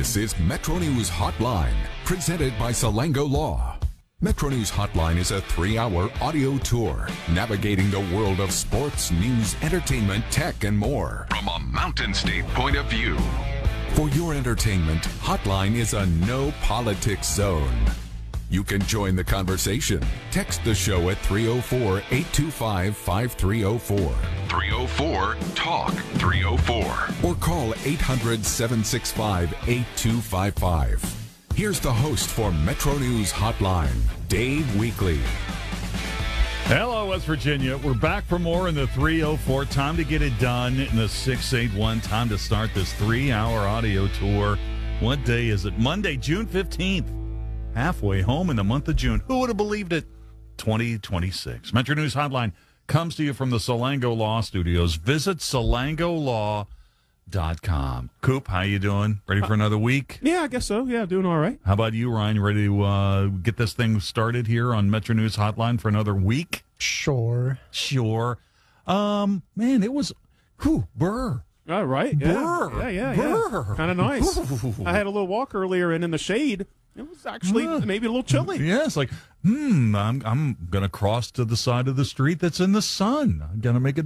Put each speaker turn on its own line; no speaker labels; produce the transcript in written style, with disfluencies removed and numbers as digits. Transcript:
This is Metro News Hotline, presented by Salango Law. Metro News Hotline is a 3-hour audio tour navigating the world of sports, news, entertainment, tech, and more from a Mountain State point of view. For your entertainment, Hotline is a no politics zone. You can join the conversation. Text the show at 304-825-5304. 304-TALK-304. Or call 800-765-8255. Here's the host for Metro News Hotline, Dave Weekley.
Hello, West Virginia. We're back for more in the 304. Time to get it done in the 681. Time to start this 3-hour audio tour. What day is it? Monday, June 15th. Halfway home in the month of June. Who would have believed it? 2026. Metro News Hotline comes to you from the Salango Law Studios. Visit salangolaw.com. Coop, how you doing? Ready for another week?
Yeah, I guess so. Yeah, doing all right.
How about you, Ryan? You ready to get this thing started here on Metro News Hotline for another week?
Sure.
Man, it was, burr.
All right. Yeah.
Burr.
Yeah.
Burr.
Kind of nice. I had a little walk earlier, and in the shade, it was actually maybe a little chilly.
Yeah, it's like, I'm going to cross to the side of the street that's in the sun. I'm going to make it